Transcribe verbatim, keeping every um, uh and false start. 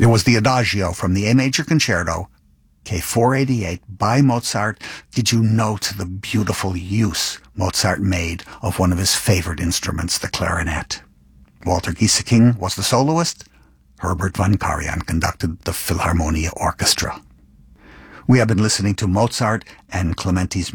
It was the Adagio from the A Major Concerto, K four eighty-eight, by Mozart. Did you note the beautiful use Mozart made of one of his favorite instruments, the clarinet? Walter Gieseking was the soloist. Herbert von Karajan conducted the Philharmonia Orchestra. We have been listening to Mozart and Clementi's